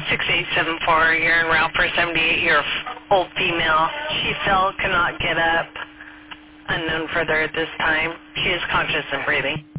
6874, you're en route for 78-year-old female. She fell, cannot get up. Unknown further at this time. She is conscious and breathing.